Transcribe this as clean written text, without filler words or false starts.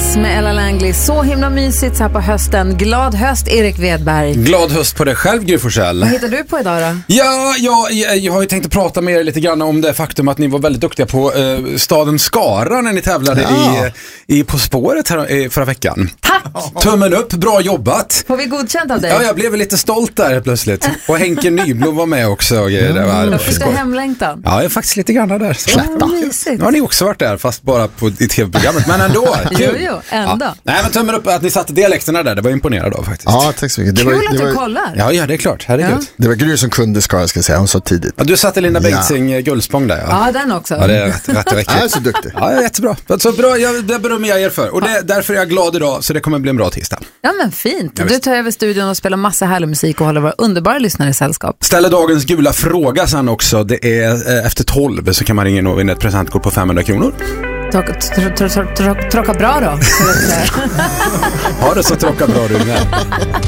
Dance med Ella Langley. Så himla mysigt så här på hösten. Glad höst, Erik Wedberg. Glad höst på dig själv, Gry Forssell. Vad hittar du på idag då? Ja, jag har ju tänkt att prata med er lite grann om det faktum att ni var väldigt duktiga på staden Skara när ni tävlade i På spåret här förra veckan. Tack! Tummen upp, bra jobbat. Får vi godkänt av dig? Ja, jag blev lite stolt där plötsligt. Och Henke Nyblom var med också. Det var Fick du hemlängtan? Ja, jag är faktiskt lite grann där. Mysigt. Nu har ni också varit där, fast bara i tv-programmet. Men ändå, kul. Jo, ändå. Ja. Nej, men tummen upp att ni satte dialekterna där. Det var imponerad av faktiskt. Ja, tack så mycket. Kul att du kollar. Ja, det är klart. Herregud. Ja. Det var Gry som kunde Skara, ska jag säga. Hon sa tidigt. Ja, du satte Linda Bengtzing Guldspång där. Ja, den också. Ja, det är rätt Jag är så duktig. Ja, jättebra. Så bra, det berömmer jag er för. Och därför är jag glad idag, så det kommer bli en bra tisdag. Ja, men fint. Du tar över studion och spelar massa härlig musik och håller våra underbara lyssnare i sällskap. Ställer dagens gula fråga sen också. Det är efter 12 så kan man ringa in och vinna ett presentkort på 500 kronor. Tråka bra då. Ha det så tråka bra, Rune.